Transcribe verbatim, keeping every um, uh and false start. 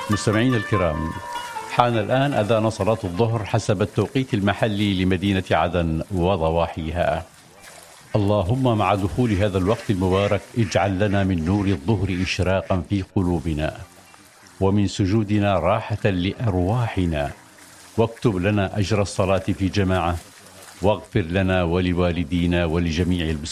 مستمعينا الكرام، حان الآن أذان صلاة الظهر حسب التوقيت المحلي لمدينة عدن وضواحيها. اللهم مع دخول هذا الوقت المبارك اجعل لنا من نور الظهر إشراقا في قلوبنا، ومن سجودنا راحة لأرواحنا، واكتب لنا أجر الصلاة في جماعة، واغفر لنا ولوالدينا ولجميع المسلمين.